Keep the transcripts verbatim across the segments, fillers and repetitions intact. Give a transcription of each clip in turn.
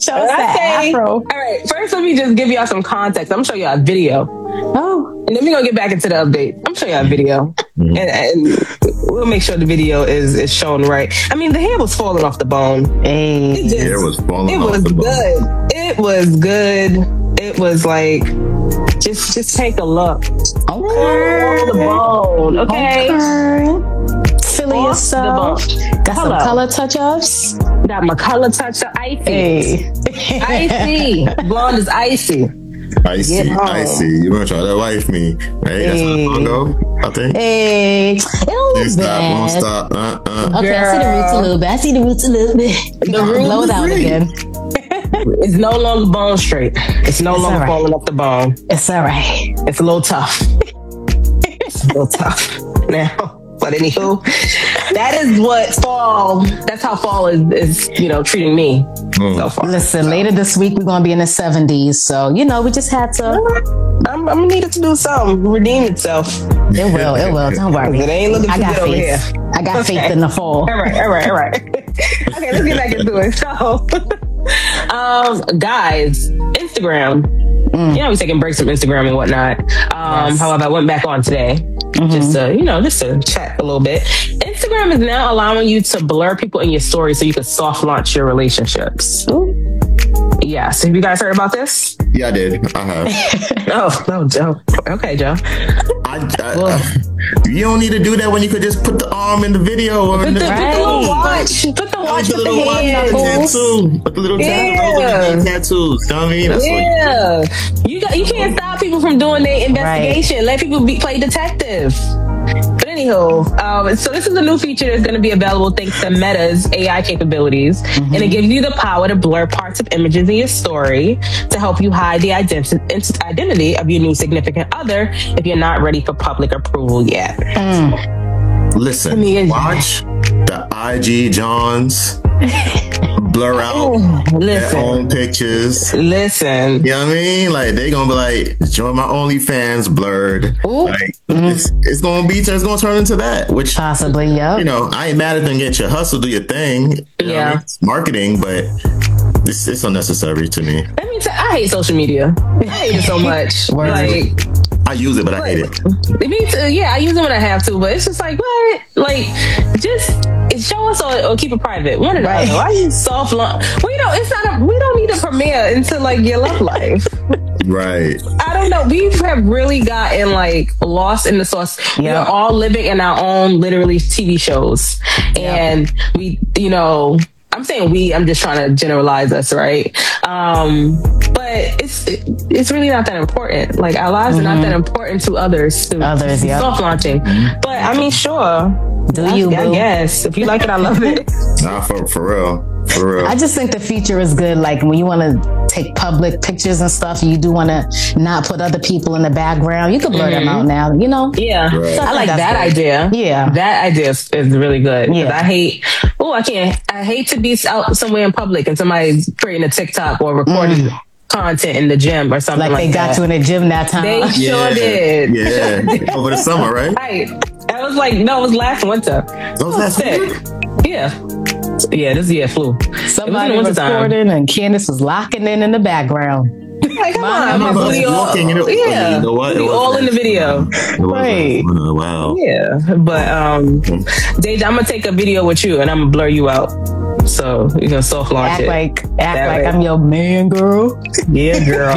Show us that say, afro. All right, first let me just give y'all some context. I'm gonna show y'all a video. Oh. And then we're gonna get back into the update. I'm gonna show y'all a video. Mm-hmm. and, and we'll make sure the video is, is shown right. I mean, the hair was falling off the bone. Hey. It just, hair was falling it off was the good. bone. It was good. It was like, just just take a look. Okay. On the bone. Okay. okay. Feeling Off yourself. Got Hello. some color touch-ups. Got my color touch up. Icy. Hey. Icy. Blonde is icy. Icy, icy. You want to try to wife me, right? That's Hey. how long ago, I think. Hey. It Won't was stop, bad. won't stop. Uh, uh. Okay, I see the roots a little bit. I see the roots a little bit. The roots Blow it out great. again. It's no longer bone straight. It's no It's longer all right. falling off the bone. It's all right. It's a little tough. It's a little tough now. But anywho, that is what fall, that's how fall is, is you know, treating me Mm. so far. Listen, later this week, we're going to be in the seventies. So, you know, we just had to. I'm, I'm needed to do something, redeem itself. It will, it will. Don't worry. It ain't looking I too got good over here. faith. I got Okay. faith in the fall. All right, all right, all right. Okay, let's get back into it. So, um, guys, Instagram. Mm. You know, we're taking breaks from Instagram and whatnot. Um, Yes. However, I went back on today mm-hmm. just to, you know, just to chat a little bit. Instagram is now allowing you to blur people in your story so you can soft launch your relationships. Ooh. Yeah. So have you guys heard about this? Yeah, I did. I have. Oh, no, Joe. Okay, Joe. I, I, I, you don't need to do that when you could just put the arm in the video or Put in the, the, put the little watch. Put the watch Put with the the little watch hand. with the tattoo. Put the little tattoo. Yeah. The tattoos. You know what I mean? That's Yeah, what you got. You can't stop people from doing their investigation. Right. Let people be play detective. But anywho, um, so this is a new feature that's going to be available thanks to Meta's A I capabilities, mm-hmm. and it gives you the power to blur parts of images in your story to help you hide the identi- identity of your new significant other if you're not ready for public approval yet. Mm. Listen, watch the I G Johns blur out Listen. their own pictures. Listen. You know what I mean? Like, they gonna be like, join my OnlyFans blurred. Ooh. Like, mm-hmm. it's, it's gonna be, it's gonna turn into that, which possibly, yeah. You know, I ain't mad at them get your hustle, do your thing. You yeah. know, it's marketing, but it's, it's unnecessary to me. Let me tell I hate social media. I hate it so much. Like, I use it, but I hate it. Me too. Yeah, I use it when I have to, but it's just like, what? Like, just show us or, or keep it private. One or the other. Why you soft launch? We don't. It's not. A, we don't need a premiere into like your love life. Right. I don't know. We have really gotten like lost in the sauce. Yep. We're all living in our own, literally, T V shows, and yep. we, you know. I'm saying we, I'm just trying to generalize us, right? Um, but it's it, it's really not that important. Like, our lives mm-hmm. are not that important to others. To, others, yeah. Soft launching. Mm-hmm. But I mean, sure. Do I, you, I boo? guess. If you like it, I love it. Nah, for, for real. For real. I just think the feature is good. Like, when you want to take public pictures and stuff, you do want to not put other people in the background. You can blur mm-hmm. them out now, you know? Yeah. Right. So I like that good. idea. Yeah. That idea is, is really good. Yeah. I hate, oh, I can't, I hate to be out somewhere in public and somebody's creating a TikTok or recording mm. content in the gym or something like, like they that. got you in the gym that time. They yeah. sure did. Yeah. Over the summer, right? Right. That was like, no, it was last winter. That was last sick. winter? Yeah. Yeah, this year flew. Somebody was recording and Candace was locking in in the background. Like, come My, on, my my we all, walking, you know, yeah, you know what? we all in the video, right? Uh, wow. Yeah, but um, Deja, I'm gonna take a video with you and I'm gonna blur you out. So you're gonna soft launch act it. like act that like way. I'm your man, girl. Yeah, girl.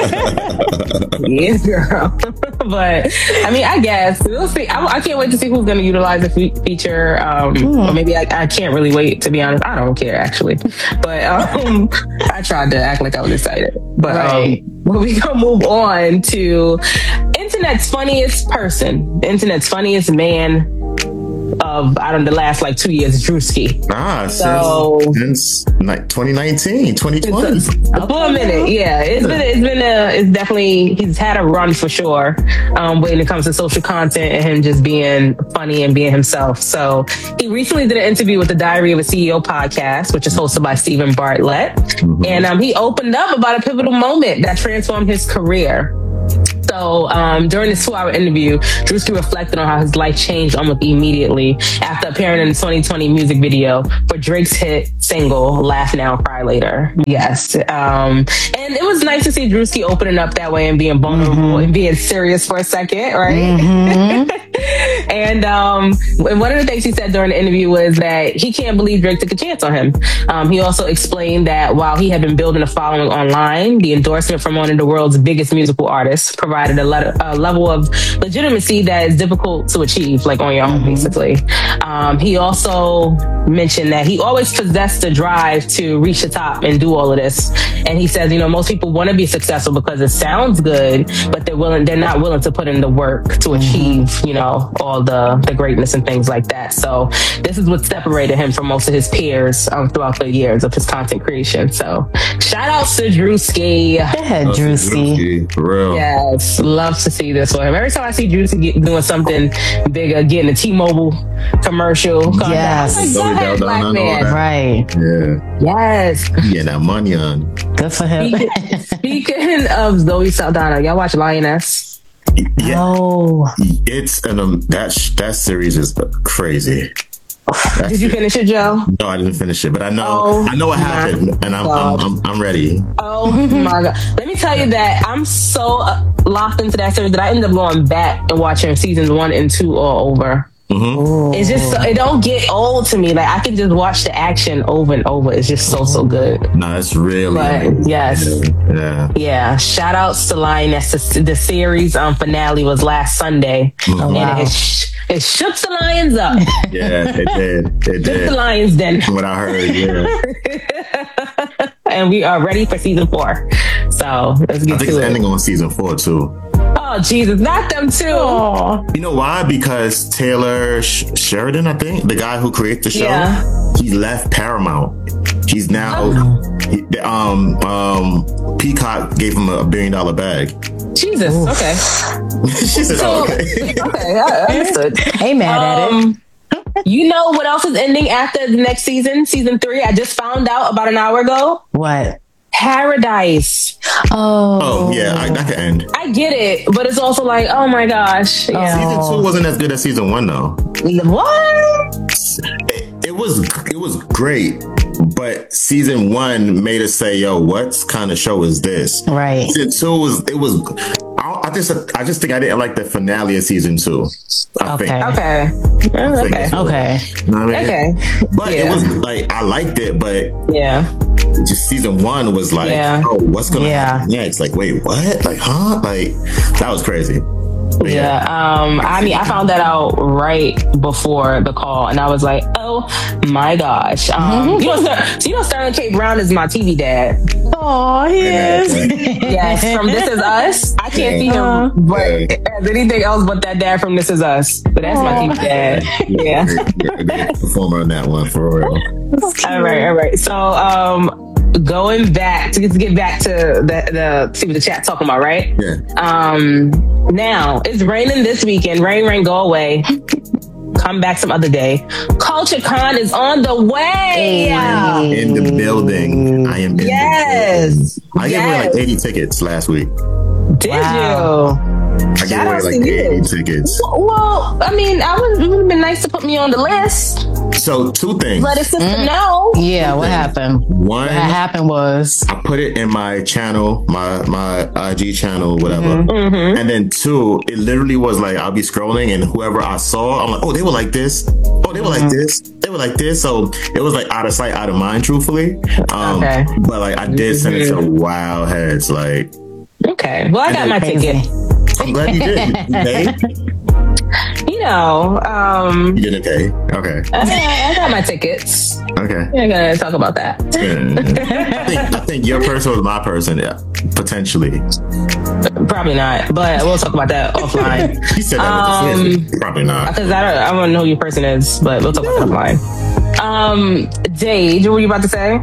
Yeah, girl. But I mean, I guess we'll see. I, I can't wait to see who's gonna utilize the fe- feature. Um, mm. Or maybe I, I can't really wait. To be honest, I don't care actually. But um, I tried to act like I was excited. But right. um, we gonna move on to internet's funniest person, the internet's funniest man of I don't know the last like two years, Drewski. Ah, so since, since like twenty nineteen, twenty twenty. A, for a minute, yeah. It's been it's been a it's definitely he's had a run for sure. Um, when it comes to social content and him just being funny and being himself. So he recently did an interview with the Diary of a C E O podcast, which is hosted by Stephen Bartlett, mm-hmm. and um, he opened up about a pivotal moment that transformed his career. So So um, during this two-hour interview, Drewski reflected on how his life changed almost immediately after appearing in the twenty twenty music video for Drake's hit single "Laugh Now, Cry Later." Yes, um, and it was nice to see Drewski opening up that way and being vulnerable mm-hmm. and being serious for a second, right? Mm-hmm. and um, one of the things he said during the interview was that he can't believe Drake took a chance on him. Um, he also explained that while he had been building a following online, the endorsement from one of the world's biggest musical artists provided a, le- a level of legitimacy that is difficult to achieve, like on your own, mm-hmm. basically. Um, he also mentioned that he always possessed the drive to reach the top and do all of this. And he says, you know, most people want to be successful because it sounds good, but they're willing, they're not willing to put in the work to achieve, you know, all the, the greatness and things like that. So this is what separated him from most of his peers um, throughout the years of his content creation. So shout out to Drewski. Go ahead, Drewski. For real. Yes, love to see this for him. Every time I see Drewski get, doing something bigger, getting a T-Mobile commercial. Yes. Like, go ahead, black man. Right. Yeah. Yes. Getting that money on. Good for him. Speaking, speaking of Zoe Saldana, y'all watch Lioness? Yeah. Oh. It's an um, that sh- that series is crazy. That's Did you it. finish it, Joe? No, I didn't finish it, but I know Oh, I know what happened, and I'm I'm, I'm I'm ready. Oh my god! Let me tell you that I'm so uh, locked into that series that I ended up going back and watching seasons one and two all over. Mm-hmm. It's just so, it don't get old to me. Like I can just watch the action over and over. It's just so so good. No, it's really But yes, yeah. yeah. Shout outs to Lioness. The, the series um, finale was last Sunday, Mm-hmm. Oh, wow. and it, sh- it shook the lions up. Yeah, it did. It Shook did. the lions then. What I heard, yeah. And we are ready for season four. So let's get I think to it's it. ending on season four too. Oh Jesus, not them too. You know why? Because Taylor Sh- Sheridan, I think, the guy who created the show, Yeah. he left Paramount. He's now, Oh. he, um, um, Peacock gave him a billion dollar bag. Jesus. Oof. Okay. She said, So, oh, okay. okay, I understood. Ain't mad at it. Um, you know what else is ending after the next season, season three? I just found out about an hour ago. What? Paradise. Oh. Oh, yeah, I, that could end. I get it, but it's also like, oh my gosh. Yeah. Season two wasn't as good as season one, though. What? It, it was, it was great, but season one made us say, "Yo, what kind of show is this?" Right. Season two was, it was. I, I just, I just think I didn't like the finale of season two. I Okay. think. Okay. Oh, think okay. so. Okay. You know what I mean? Okay. But Yeah. it was like I liked it, but Yeah. just season one was like, Yeah. oh, what's gonna Yeah. happen next? Like, wait, what? Like, huh? Like, that was crazy. But Yeah. Um, I mean, I found that out right before the call, and I was like, "Oh my gosh!" Um, you know, Ster- so you know, Sterling K. Brown is my T V dad. Oh, he is. Yes, from This Is Us. I can't see Uh-huh. him, but as anything else but that dad from This Is Us. But that's my T V dad. Yeah. Great, great performer on that one for real. All right. All right. So, um, going back to, to get back to the the see what the chat talking about, right? Yeah. Um, now it's raining this weekend. Rain, rain, go away. Come back some other day. Culture Con is on the way. I am in the building. I am in Yes. the building. I gave away Yes. like eighty tickets last week. Did Wow. I gave Shout away out like to you. eighty tickets. you? Well, I mean, I would, it would have been nice to put me on the list. So two things. Let a sister know. Yeah, what happened? One, What happened was I put it in my channel, my my I G channel, whatever. Mm-hmm. And then two, it literally was like I'll be scrolling and whoever I saw, I'm like, oh, they were like this. Oh, they were like this. They were like this. So it was like out of sight, out of mind, truthfully. Um, Okay. But like I did send it to Wild Heads. Like, Okay. Well, I got my Crazy. ticket. I'm glad you did. You paid? You know, um, You didn't pay. Okay. I, I got my tickets. Okay. We're gonna talk about that. I think I think your person was my person, yeah. Potentially. Probably not, but we'll talk about that offline. He said that Um, with the fist. Probably not. Because I don't, I don't know who your person is, but we'll talk about that offline. Um, Jade, what were you about to say?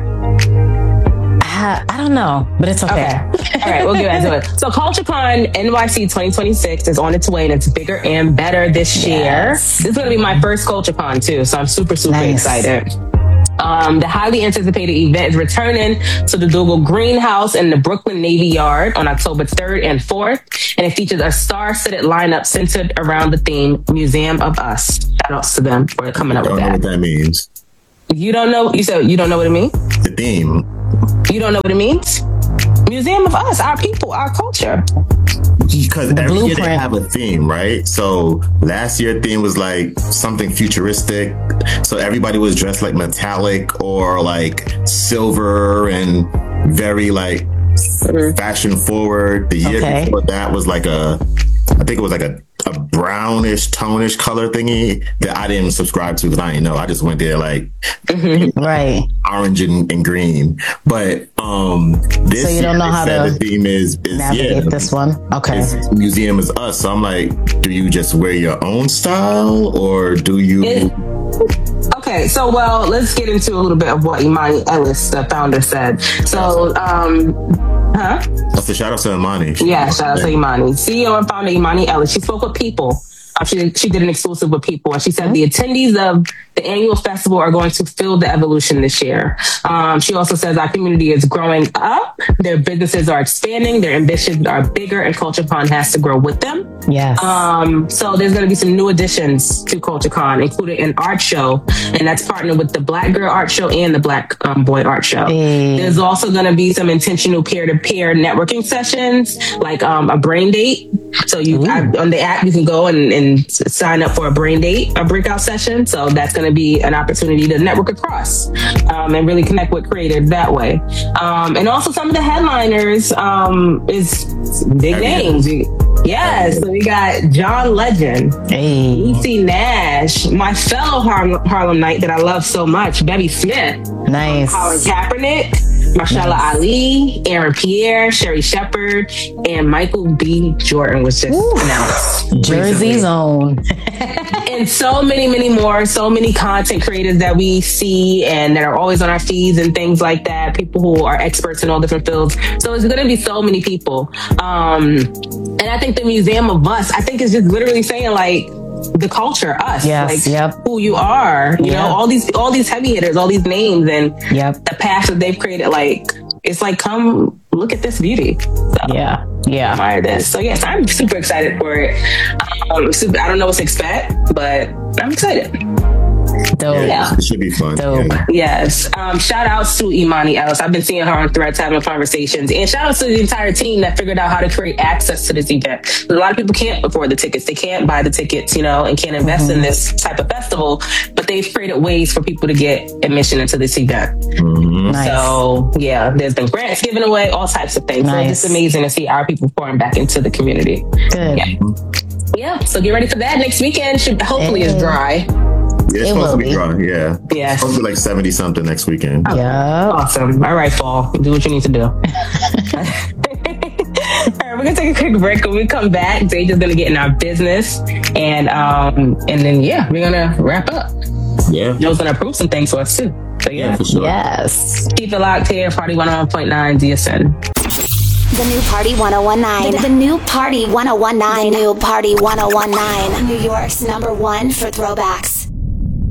I, I don't know, but it's okay. Okay. All right, we'll get back to it. So CultureCon N Y C twenty twenty-six is on its way and it's bigger and better this year. Yes. This is going to be my first CultureCon too, so I'm super, super Nice. excited. Um, the highly anticipated event is returning to the Dougal Greenhouse in the Brooklyn Navy Yard on October third and fourth, and it features a star-studded lineup centered around the theme Museum of Us. Shout outs to them for coming up with that. I don't know what that means. You don't know? You said you don't know what it means? The theme. You don't know what it means? Museum of Us, our people, our culture. Because every blueprint. year they have a theme, right? So last year theme was like something futuristic. So everybody was dressed like metallic or like silver and very like fashion forward. The year Okay. before that was like a, I think it was like a, a brownish, tonish color thingy that I didn't subscribe to because I didn't know. I just went there like Right. orange and, and green. But um this So you don't year know they how said to the theme is, is Navigate yeah, this one. Okay. it's Museum is Us. So I'm like, do you just wear your own style or do you? It- Okay, so well, let's get into a little bit of what Imani Ellis, the founder, said. So, um, huh? That's a shout out to Imani. Yeah, shout out to Imani. C E O and founder Imani Ellis. She spoke with People. Uh, she, she did an exclusive with People, and she said the attendees of the annual festival are going to feel the evolution this year. Um, she also says our community is growing up, their businesses are expanding, their ambitions are bigger, and CultureCon has to grow with them. Yes. Um, so there's going to be some new additions to CultureCon, including an art show, and that's partnered with the Black Girl Art Show and the Black um, Boy Art Show. Hey. There's also going to be some intentional peer-to-peer networking sessions, like um, a brain date. So you I, on the app, you can go and, and sign up for a brain date, a breakout session. So that's going to be an opportunity to network across um, and really connect with creators that way. Um, and also some of the headliners um, is big names. Yes, so we got John Legend, Hey. E C Nash, my fellow Harlem, Harlem Knight that I love so much, Bevy Smith, Nice. Colin Kaepernick, Marshala Ali, Aaron Pierre, Sherry Shepard, and Michael B. Jordan was just Ooh. announced. Jersey's own. And so many, many more, so many content creators that we see and that are always on our feeds and things like that. People who are experts in all different fields. So it's going to be so many people. Um, and I think the Museum of Us, I think is just literally saying like, the culture, us, Yes, like yep. who you are, you Yep. know, all these, all these heavy hitters, all these names and Yep. the path that they've created. Like, it's like, come look at this beauty. So, Yeah. Yeah. admire this. So yes, I'm super excited for it. Um, super, I don't know what to expect, but I'm excited. Dope. Yeah. It should be fun. Dope. Yeah. Yes. Um, shout outs to Imani Ellis. I've been seeing her on Threads having conversations. And shout outs to the entire team that figured out how to create access to this event. A lot of people can't afford the tickets. They can't buy the tickets, you know, and can't invest Mm-hmm. in this type of festival. But they've created ways for people to get admission into this event. Mhm. Nice. So yeah, there's been grants given away, all types of things. Nice. So it's amazing to see our people pouring back into the community. Good. Yeah. Yeah. So get ready for that next weekend. Should hopefully it's Hey. dry. Yeah, it's It supposed to will be be. dry. Yeah. Yeah. It's supposed to be like seventy something next weekend. Yeah. Awesome. All right, fall. Do what you need to do. All right, we're gonna take a quick break. When we come back, Deja's gonna get in our business, and um, and then yeah, we're gonna wrap up. Yeah. Joe's gonna approve some things for us too. So yeah, Yeah, for sure. Yes. keep it locked here. Party one oh one point nine D S N. The new Party one oh one nine. The, the new Party one oh one nine. The new Party one oh one nine. New York's number one for throwbacks.